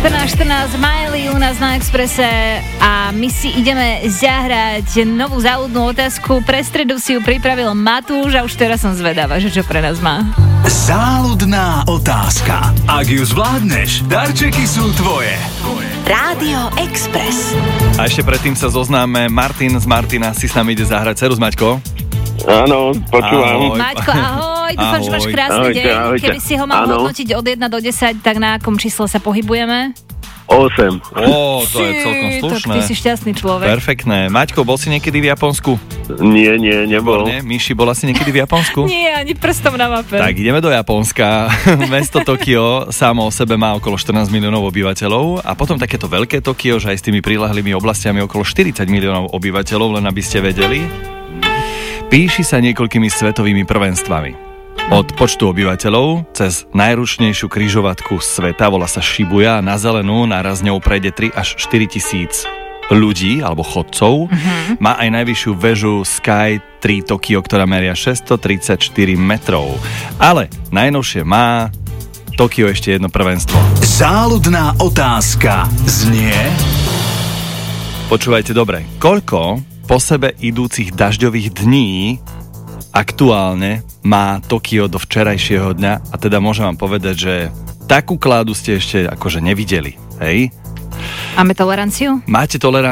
14:14 Miley u nás na Expresse a my si ideme zahrať novú záľudnú otázku. Pre stredu si ju pripravil Matúš a už teraz som zvedavá, že čo pre nás má. Záľudná otázka. Ak ju zvládneš, darčeky sú tvoje. Rádio Express. A ešte predtým sa zoznáme. Martin z Martina si s nami ide zahrať. Serus, Maťko. Áno, počúvam. Maťko, ahoj, dúfam, že máš krásny deň. Ahojte. Keby si ho mal hodnotiť od 1 do 10, tak na akom čísle sa pohybujeme? 8. To je celkom slušné. Tak ty si šťastný človek. Perfektné. Maťko, bol si niekedy v Japonsku? Nie, nebol. Myši, bola si niekedy v Japonsku? Nie, ani prstom na mape. Tak ideme do Japonska. Mesto Tokio samo o sebe má okolo 14 miliónov obyvateľov a potom takéto veľké Tokio, že aj s tými priľahlými oblastiami okolo 40 miliónov obyvateľov, len aby ste vedeli. Píši sa niekoľkými svetovými prvenstvami. Od počtu obyvateľov cez najručnejšiu križovatku sveta, volá sa Shibuya, a na zelenú naraz ňou prejde 3 až 4 tisíc ľudí alebo chodcov. Má aj najvyššiu väžu Sky 3 Tokio, ktorá meria 634 metrov. Ale najnovšie má Tokio ešte jedno prvenstvo. Záľudná otázka znie... Počúvajte dobre. Koľko po sebe idúcich dažďových dní aktuálne má Tokio do včerajšieho dňa a teda môžem vám povedať, že takú kládu ste ešte akože nevideli, hej? Máme toleranciu? Máte toleranciu?